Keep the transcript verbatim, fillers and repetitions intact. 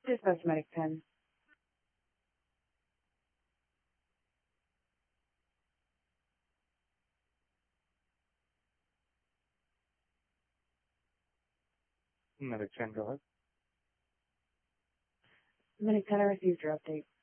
Dispatch Medic ten. Medic ten, go ahead. Medic ten, I received your update.